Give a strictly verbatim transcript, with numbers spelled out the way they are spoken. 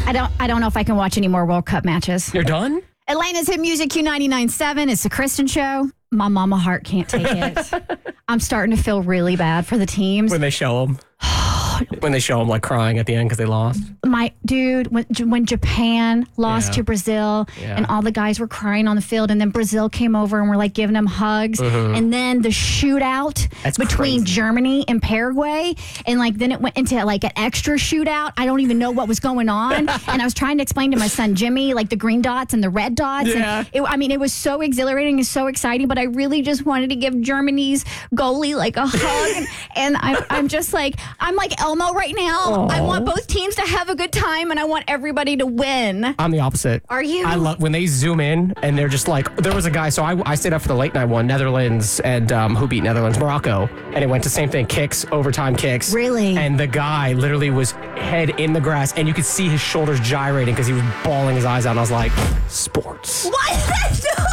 I don't I don't know if I can watch any more World Cup matches. You're done? Atlanta's Hit Music Q ninety-nine point seven. It's the Kristen Show. My mama heart can't take it. I'm starting to feel really bad for the teams. When they show them. When they show them like crying at the end because they lost. My dude, when, when Japan lost Yeah. to Brazil Yeah. and all the guys were crying on the field, and then Brazil came over and were like giving them hugs, and then the shootout That's between crazy. Germany and Paraguay, and like then it went into like an extra shootout. I don't even know what was going on, and I was trying to explain to my son Jimmy like the green dots and the red dots. Yeah. And it, I mean, it was so exhilarating and so exciting, but I really just wanted to give Germany's goalie like a hug, and, and I'm, I'm just like I'm like Elmo right now. I want both teams to have a good time, and I want everybody to win. I'm the opposite. Are you? I love when they zoom in and they're just like, there was a guy, so I, I stayed up for the late night one, Netherlands, and um, who beat Netherlands? Morocco. And it went to same thing, kicks, overtime kicks. Really? And the guy literally was head in the grass, and you could see his shoulders gyrating because he was bawling his eyes out. And I was like, sports. What?